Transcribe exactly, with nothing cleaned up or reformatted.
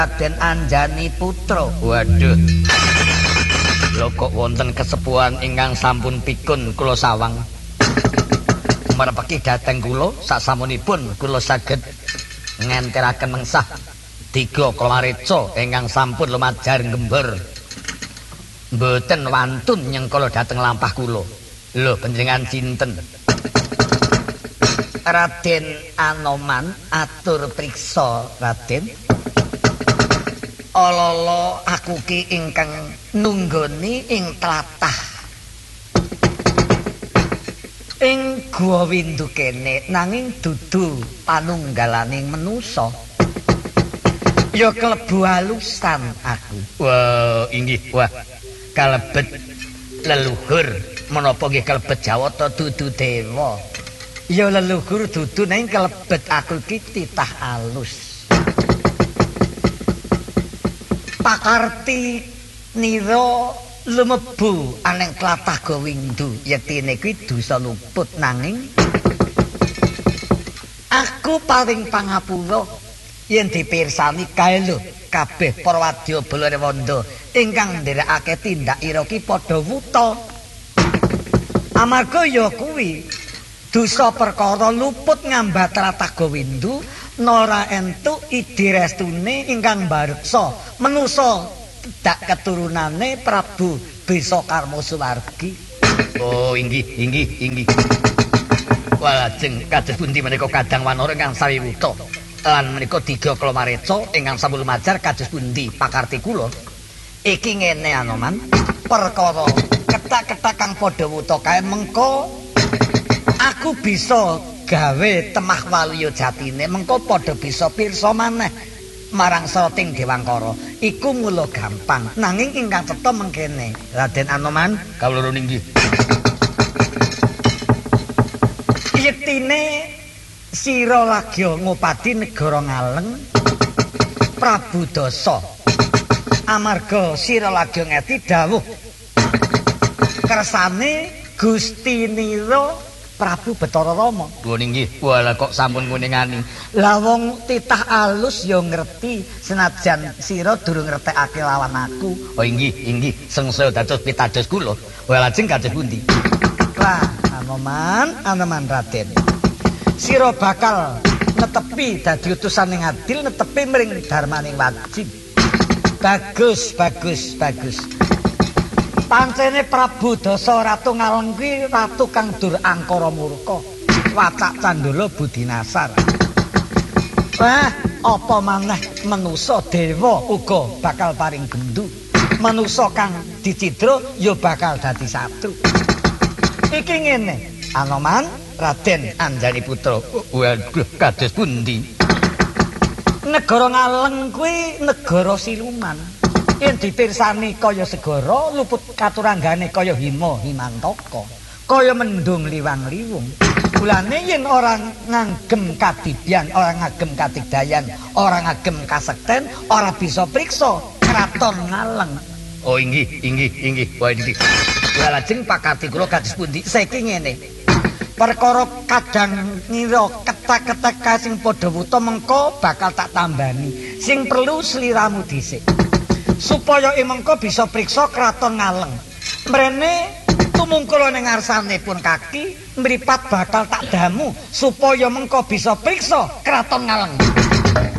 Raden Anjani Putra. Waduh. Lho kok wonten kesepuhan ingkang sampun pikun kula sawang. Marepeki dhateng kula sasamunipun kula saged ngenteraken mengsah tiga kalareca ingkang sampun lumajar gembur. Mboten wantun nyengkala dhateng lampah kula. Lho panjenengan sinten? Raden Anoman atur priksa Raden. Ololo aku ki ingkang nunggoni ing tlatah ing Guwa Windu kene nanging dudu panunggalaning manusa. Ya klebu alusan aku. Wah, inggih. Wah, kalebet leluhur menapa nggih kalebet Jawata dudu dewa. Ya leluhur dudu nanging kalebet aku ki titah alus. Pakarti nira lumebu aneng tlatah Gowindu yektine kuwi dosa luput nanging aku paling pangapura yen dipirsani kae lho kabeh para wadya Balarewanda ingkang nderekake tindak ira ki padha wuta. Amarga ya kuwi dosa perkara luput ngambat tlatah Gowindu nora entuk idi restune ingkang bareksa menusa dak keturunane Prabu Besa Karma Suwargi. Oh inggih inggih inggih. Walajeng kados pundi menika kadang wanara ingkang sawiwuta lan menika tiga kalamareca ingkang sampun lumajar kados pundi pakarti kula. Iki ngene Anoman, perkara ketak-ketak kang padha wuta kae mengko aku bisa gawe temah waluya jatine mengko padha bisa pirsa maneh marang Srating Dewangkara. Iku mula gampang nanging ingkang cetha mengkene Raden Anoman kawula inggih. Yektine sira lagi ngupadi negara Ngaleng Prabu Dasa. Amarga sira lagi ngeti dawuh kersane Gusti Nira Prabu Bathara Rama. Lho nggih. Walah kok sampun nguningani. Lah wong titah alus ya ngerti senajan sira durung ngertekake lawan aku. Oh inggih, inggih. Sengsaya dados pitados kula. Walah lajeng kados pundi? Lah, Anoman, Anoman Raden. Sira bakal netepi dadi utusan ing adil, netepi mring darmaning wajib. Bagus, bagus, bagus. Pancene Prabu Dasa Ratu Ngaleng kuwi ratu kang dur angkara murka. Wacak candala budi nasar. Wah, apa maneh manusa dewa uga bakal paring gendu. Manusa kang dicidra ya bakal dadi satru. Iki ngene, Anoman Raden Anjani Putra. Waduh, kados pundi? Negara Ngaleng kuwi negara siluman. Yen dipirsani kaya segara luput katuranggane kaya Hima Himantaka, kaya mendung liwang-liwung. Mulane yen orang ngagem kadibyan, orang ngagem kadigdayan, orang ngagem kasekten, ora bisa priksa kraton Ngaleng. Oh inggih, inggih, inggih. Wah inggih. Lah lajeng pakati kula kados pundi? Saiki ngene. Perkara kadang ngira ketek-ketek kae sing padha wuta mengko bakal tak tambani. Sing perlu sliramu dhisik. Supaya imengko bisa priksa kraton Ngaleng. Mrene tumungkul ning ngarsanipun kaki mripat bakal tak damu supaya mengko bisa priksa kraton Ngaleng.